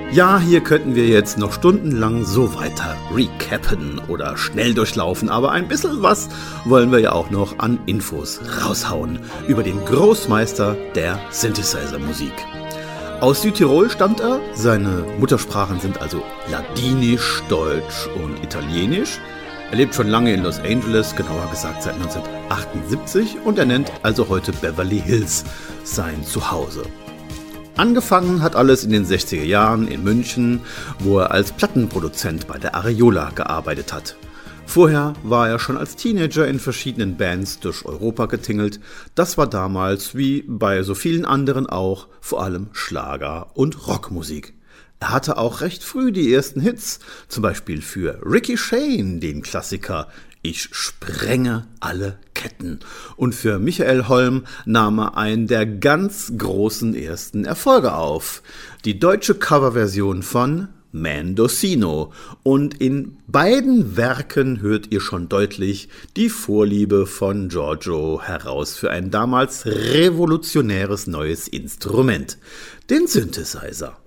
Ja, hier könnten wir jetzt noch stundenlang so weiter recappen oder schnell durchlaufen, aber ein bisschen was wollen wir ja auch noch an Infos raushauen über den Großmeister der Synthesizer-Musik. Aus Südtirol stammt er, seine Muttersprachen sind also Ladinisch, Deutsch und Italienisch. Er lebt schon lange in Los Angeles, genauer gesagt seit 1978, und er nennt also heute Beverly Hills sein Zuhause. Angefangen hat alles in den 60er Jahren in München, wo er als Plattenproduzent bei der Ariola gearbeitet hat. Vorher war er schon als Teenager in verschiedenen Bands durch Europa getingelt. Das war damals, wie bei so vielen anderen auch, vor allem Schlager- und Rockmusik. Er hatte auch recht früh die ersten Hits, zum Beispiel für Ricky Shane, den Klassiker Ich sprenge alle Ketten. Und für Michael Holm nahm er einen der ganz großen ersten Erfolge auf. Die deutsche Coverversion von Mendocino. Und in beiden Werken hört ihr schon deutlich die Vorliebe von Giorgio heraus für ein damals revolutionäres neues Instrument, den Synthesizer.